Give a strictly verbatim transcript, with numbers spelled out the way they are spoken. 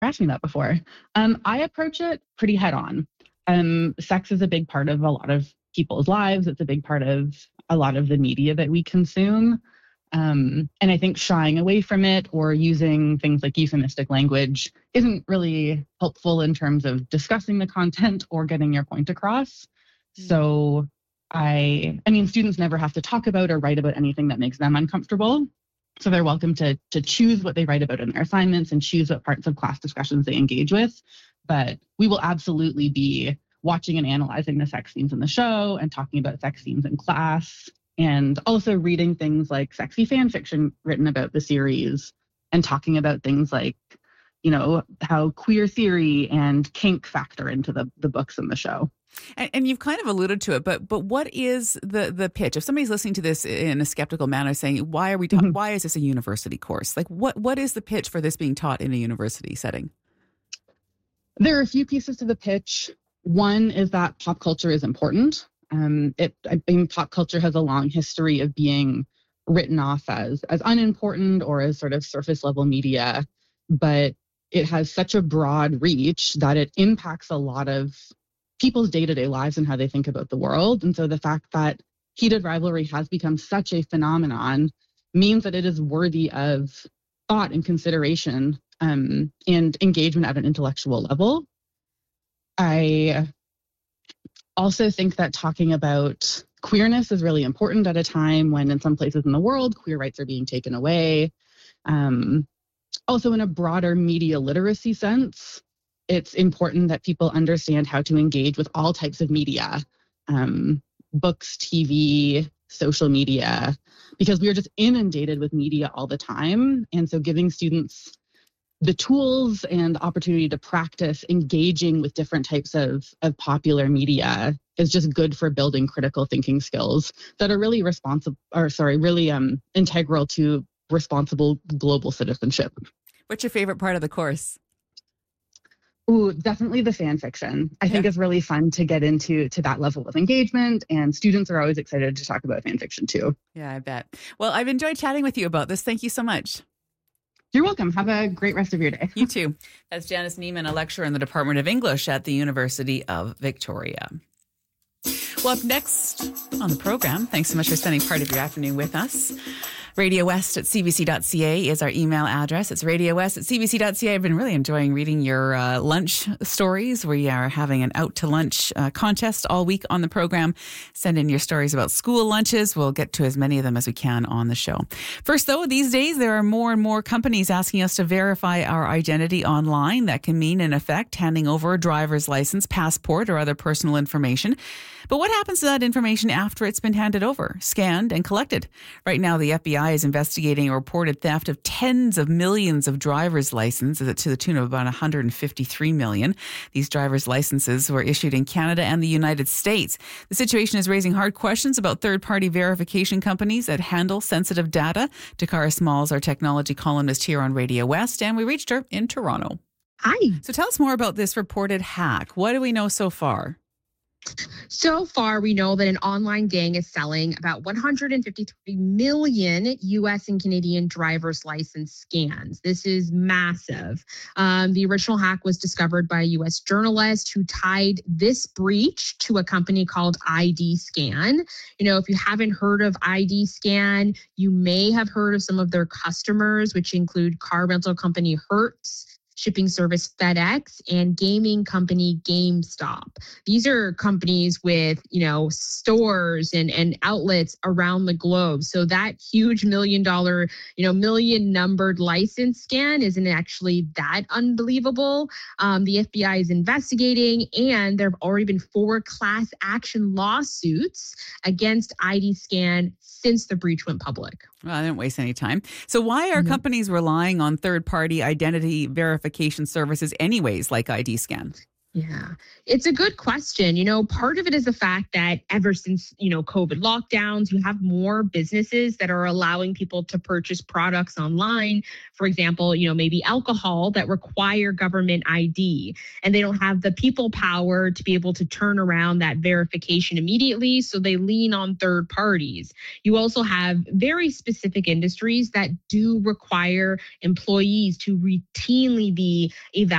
asked me that before. Um, I approach it pretty head on. Um, sex is a big part of a lot of people's lives. It's a big part of a lot of the media that we consume. Um, and I think shying away from it or using things like euphemistic language isn't really helpful in terms of discussing the content or getting your point across. Mm. So I, I mean, students never have to talk about or write about anything that makes them uncomfortable. So they're welcome to, to choose what they write about in their assignments and choose what parts of class discussions they engage with. But we will absolutely be watching and analyzing the sex scenes in the show and talking about sex scenes in class, and also reading things like sexy fan fiction written about the series and talking about things like, you know, how queer theory and kink factor into the, the books in the show. And, and you've kind of alluded to it, but but what is the the pitch? If somebody's listening to this in a skeptical manner, saying, "Why are we? Ta- mm-hmm. Why is this a university course? Like, what what is the pitch for this being taught in a university setting?" There are a few pieces to the pitch. One is that pop culture is important. Um, it I think pop culture has a long history of being written off as as unimportant or as sort of surface level media, but it has such a broad reach that it impacts a lot of people's day-to-day lives and how they think about the world. And so the fact that heated rivalry has become such a phenomenon means that it is worthy of thought and consideration um, and engagement at an intellectual level. I also think that talking about queerness is really important at a time when in some places in the world, queer rights are being taken away. Um, also in a broader media literacy sense, it's important that people understand how to engage with all types of media, um, books, T V, social media, because we are just inundated with media all the time. And so giving students the tools and opportunity to practice engaging with different types of, of popular media is just good for building critical thinking skills that are really responsible, or sorry, really um, integral to responsible global citizenship. What's your favorite part of the course? Ooh, definitely the fan fiction. I yeah. think it's really fun to get into to that level of engagement, and students are always excited to talk about fan fiction too. Yeah, I bet. Well, I've enjoyed chatting with you about this. Thank you so much. You're welcome. Have a great rest of your day. You too. That's Janice Niemann, a lecturer in the Department of English at the University of Victoria. Well, up next on the program, thanks so much for spending part of your afternoon with us. Radio West at c b c dot c a is our email address. It's Radio West at c b c dot c a. I've been really enjoying reading your uh, lunch stories. We are having an out to lunch uh, contest all week on the program. Send in your stories about school lunches. We'll get to as many of them as we can on the show. First, though, these days there are more and more companies asking us to verify our identity online. That can mean, in effect, handing over a driver's license, passport, or other personal information. But what happens to that information after it's been handed over, scanned, and collected? Right now, the F B I is investigating a reported theft of tens of millions of driver's licenses to the tune of about one hundred fifty-three million. These driver's licenses were issued in Canada and the United States. The situation is raising hard questions about third-party verification companies that handle sensitive data. Takara Smalls, our technology columnist here on Radio West, and we reached her in Toronto. Hi. So tell us more about this reported hack. What do we know so far? So far, we know that an online gang is selling about one hundred fifty-three million U S and Canadian driver's license scans. This is massive. Um, the original hack was discovered by a U S journalist who tied this breach to a company called I D Scan. You know, if you haven't heard of I D Scan, you may have heard of some of their customers, which include car rental company Hertz, shipping service FedEx, and gaming company GameStop. These are companies with, you know, stores and, and outlets around the globe. So that huge million dollar, you know, million numbered license scan isn't actually that unbelievable. Um, the F B I is investigating, and there have already been four class action lawsuits against I D Scan since the breach went public. Well, I didn't waste any time. So why are mm-hmm. companies relying on third-party identity verification services anyways, like I D Scan? Yeah, it's a good question. You know, part of it is the fact that ever since, you know, COVID lockdowns, you have more businesses that are allowing people to purchase products online. For example, you know, maybe alcohol that require government I D, and they don't have the people power to be able to turn around that verification immediately. So they lean on third parties. You also have very specific industries that do require employees to routinely be evaluated